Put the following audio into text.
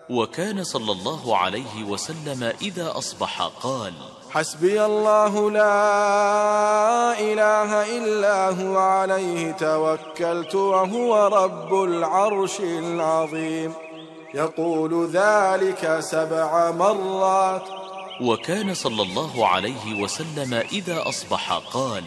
وكان صلى الله عليه وسلم إذا أصبح قال: حسبي الله لا إله إلا هو عليه توكلت وهو رب العرش العظيم، يقول ذلك 7 مرات. وكان صلى الله عليه وسلم إذا أصبح قال: